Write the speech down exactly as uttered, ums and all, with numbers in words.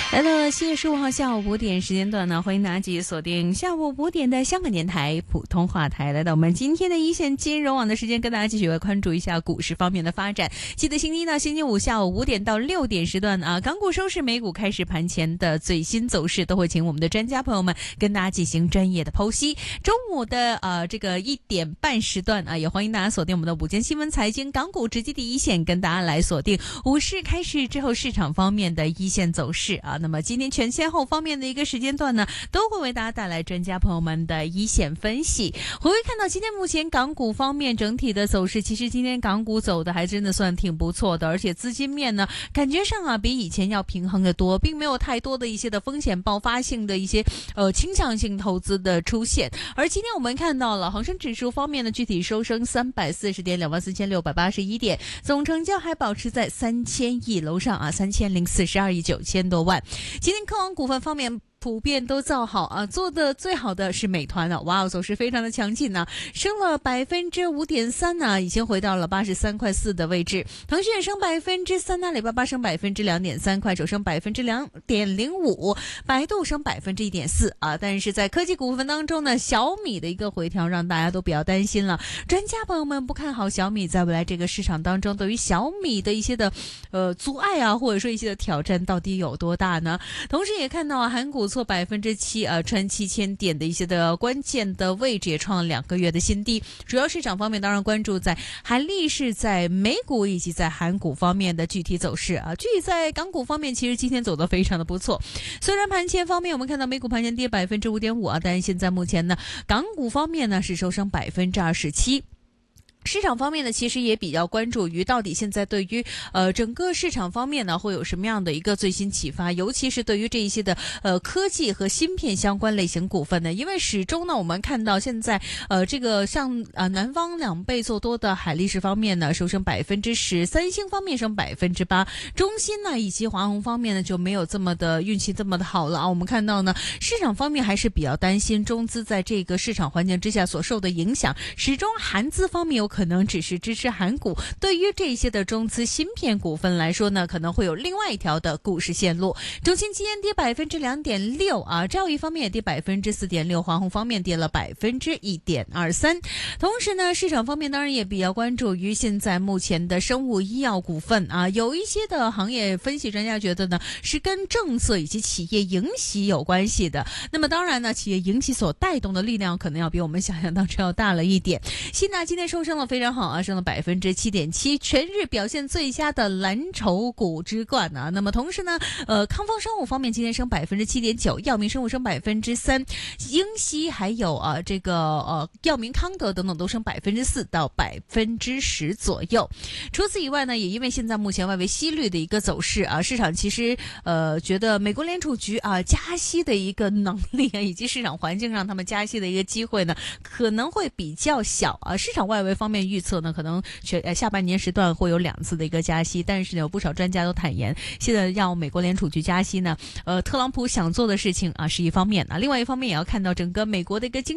来到了七月十五号下午五点时间段呢，欢迎大家继续锁定下午五点的香港电台普通话台，来到我们今天的一线金融网的时间，跟大家继续来关注一下股市方面的发展。记得星期一到星期五下午五点到六点时段啊，港股收市、美股开市盘前的最新走势，都会请我们的专家朋友们跟大家进行专业的剖析。中午的呃这个一点半时段啊，也欢迎大家锁定我们的午间新闻财经港股直击第一线，跟大家来锁定午市开市之后市场方面的一线走势啊。那么今天全先后方面的一个时间段呢，都会为大家带来专家朋友们的一线分析。回归看到今天目前港股方面整体的走势，其实今天港股走的还真的算挺不错的，而且资金面呢，感觉上啊比以前要平衡的多，并没有太多的一些的风险爆发性的一些呃倾向性投资的出现。而今天我们看到了恒生指数方面的具体收升三百四十点，两万四千六百八十一点，总成交还保持在三千亿楼上啊，三千零四十二亿九千多万。今天科网股份方面普遍都造好啊，做的最好的是美团了，哇，走势非常的强劲呢、啊，升了百分之五点三呢，已经回到了八十三块四的位置。腾讯也升百分之三，阿里巴巴升百分之两点三，快手升百分之两点零五，百度升百分之一点四啊。但是在科技股份当中呢，小米的一个回调让大家都比较担心了。专家朋友们不看好小米在未来这个市场当中，对于小米的一些的呃阻碍啊，或者说一些的挑战到底有多大呢？同时也看到啊，韩股错百分之七，呃，穿七千点的一些的关键的位置，也创了两个月的新低。主要市场方面，当然关注在韩利是在美股以及在韩股方面的具体走势啊。具体在港股方面，其实今天走得非常的不错。虽然盘前方面，我们看到美股盘前跌百分之五点五啊，但是现在目前呢，港股方面呢是收升百分之二十七。市场方面呢，其实也比较关注于到底现在对于呃整个市场方面呢会有什么样的一个最新启发，尤其是对于这一些的呃科技和芯片相关类型股份呢，因为始终呢我们看到现在呃这个像呃南方两倍做多的海力士方面呢收升百分之十，三星方面升百分之八，中芯呢以及华虹方面呢就没有这么的运气这么的好了啊。我们看到呢市场方面还是比较担心中资在这个市场环境之下所受的影响，始终韩资方面有可能只是支持韩股，对于这些的中资芯片股份来说呢，可能会有另外一条的股市线路。中芯今天跌百分之两点六啊，兆易方面也跌百分之四点六，华虹方面跌了百分之一点二三。同时呢，市场方面当然也比较关注于现在目前的生物医药股份啊，有一些的行业分析专家觉得呢，是跟政策以及企业迎袭有关系的。那么当然呢，企业迎袭所带动的力量可能要比我们想象当中要大了一点。新达今天收升了非常好啊，升了百分之七点七，全日表现最佳的蓝筹股之冠啊。那么同时呢，呃，康方生物方面今天升百分之七点九，药明生物升百分之三，英熙还有啊这个呃药明康德等等都升百分之四到百分之十左右。除此以外呢，也因为现在目前外围息率的一个走势啊，市场其实呃觉得美国联储局啊加息的一个能力啊，以及市场环境让他们加息的一个机会呢，可能会比较小啊。市场外围方面预测呢，可能全下半年时段会有两次的一个加息，但是呢，有不少专家都坦言，现在让美国联储局加息呢，呃，特朗普想做的事情啊是一方面啊，另外一方面也要看到整个美国的一个经